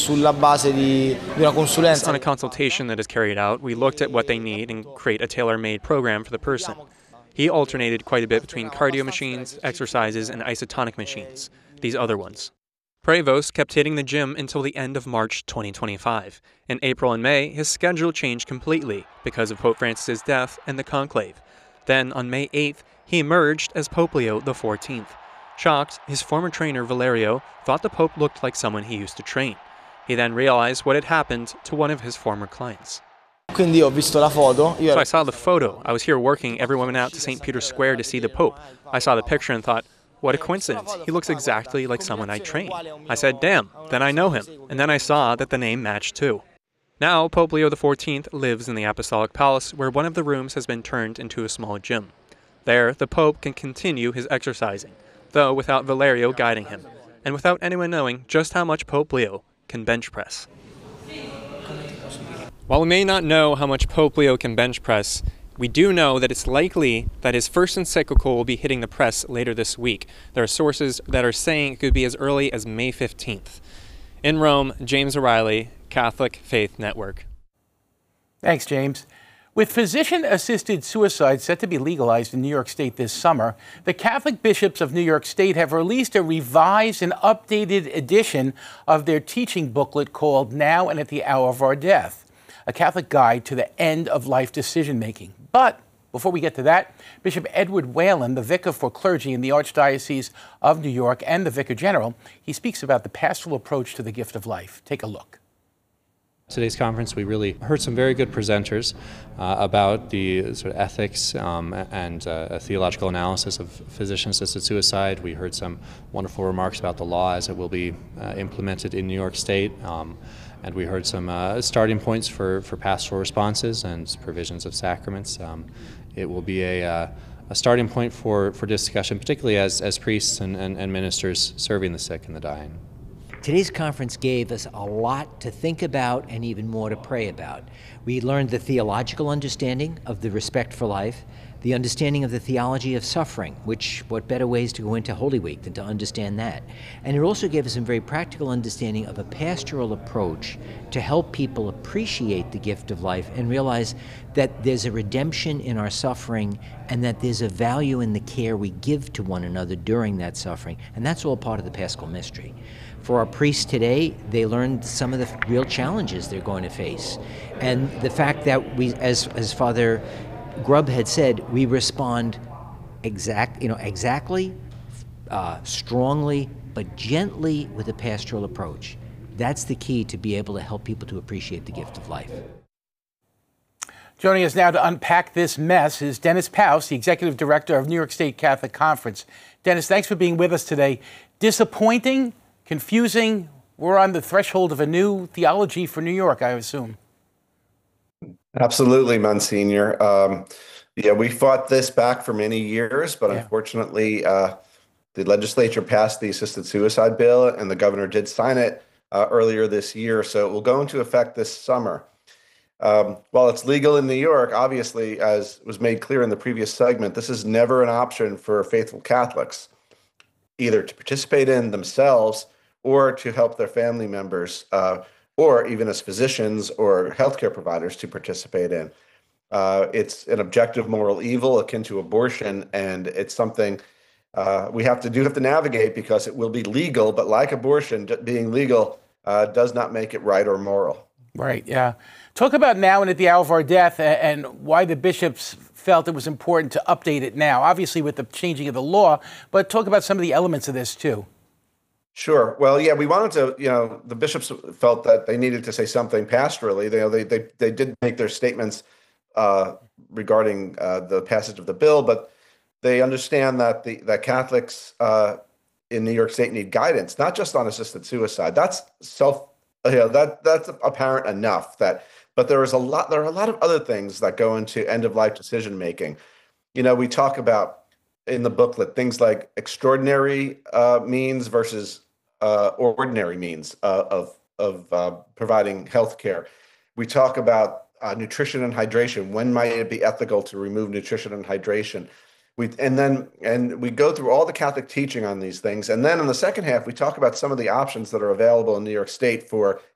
sulla base di una consulenza. On a consultation that is carried out, we looked at what they need and create a tailor-made program for the person. He alternated quite a bit between cardio machines, exercises, and isotonic machines, these other ones. Prevost kept hitting the gym until the end of March 2025. In April and May, his schedule changed completely because of Pope Francis's death and the conclave. Then, on May 8th, he emerged as Pope Leo XIV. Shocked, his former trainer Valerio thought the Pope looked like someone he used to train. He then realized what had happened to one of his former clients. Quindi ho visto la foto. So I saw the photo. I was here working. Everyone went out to St. Peter's Square to see the Pope. I saw the picture and thought, what a coincidence. He looks exactly like someone I trained. I said, damn, then I know him. And then I saw that the name matched too. Now, Pope Leo XIV lives in the Apostolic Palace, where one of the rooms has been turned into a small gym. There, the Pope can continue his exercising, though without Valerio guiding him, and without anyone knowing just how much Pope Leo can bench press. While we may not know how much Pope Leo can bench press, we do know that it's likely that his first encyclical will be hitting the press later this week. There are sources that are saying it could be as early as May 15th. In Rome, James O'Reilly, Catholic Faith Network. Thanks, James. With physician-assisted suicide set to be legalized in New York State this summer, the Catholic bishops of New York State have released a revised and updated edition of their teaching booklet called Now and at the Hour of Our Death, a Catholic guide to the end-of-life decision-making. But before we get to that, Bishop Edward Whalen, the vicar for clergy in the Archdiocese of New York and the Vicar General, he speaks about the pastoral approach to the gift of life. Take a look. Today's conference, we really heard some very good presenters about the sort of ethics and a theological analysis of physician-assisted suicide. We heard some wonderful remarks about the law as it will be implemented in New York State. And we heard some starting points for pastoral responses and provisions of sacraments. It will be a starting point for discussion, particularly as priests and ministers serving the sick and the dying. Today's conference gave us a lot to think about and even more to pray about. We learned the theological understanding of the respect for life, the understanding of the theology of suffering, which what better ways to go into Holy Week than to understand that. And it also gave us some very practical understanding of a pastoral approach to help people appreciate the gift of life and realize that there's a redemption in our suffering and that there's a value in the care we give to one another during that suffering. And that's all part of the Paschal mystery. For our priests today, they learned some of the real challenges they're going to face. And the fact that we, as Father Grubb had said, we respond exactly, strongly, but gently with a pastoral approach. That's the key to be able to help people to appreciate the gift of life. Joining us now to unpack this mess is Dennis Paus, the Executive Director of New York State Catholic Conference. Dennis, thanks for being with us today. Disappointing, confusing, we're on the threshold of a new theology for New York, I assume. Absolutely, Monsignor. We fought this back for many years, but unfortunately, the legislature passed the assisted suicide bill, and the governor did sign it earlier this year, so it will go into effect this summer. While it's legal in New York, obviously, as was made clear in the previous segment, this is never an option for faithful Catholics, either to participate in themselves or to help their family members, or even as physicians or healthcare providers to participate in. It's an objective moral evil akin to abortion, and it's something we have to navigate because it will be legal, but like abortion, being legal does not make it right or moral. Right, yeah. Talk about Now and at the Hour of Our Death and why the bishops felt it was important to update it now, obviously with the changing of the law, but talk about some of the elements of this too. Sure. Well, we wanted to, the bishops felt that they needed to say something pastorally. They did make their statements regarding the passage of the bill, but they understand that that Catholics in New York State need guidance, not just on assisted suicide. That's that's apparent enough. But there are a lot of other things that go into end of life decision making. We talk about in the booklet things like extraordinary means versus ordinary means of providing health care. We talk about nutrition and hydration. When might it be ethical to remove nutrition and hydration? We go through all the Catholic teaching on these things. And then in the second half, we talk about some of the options that are available in New York State for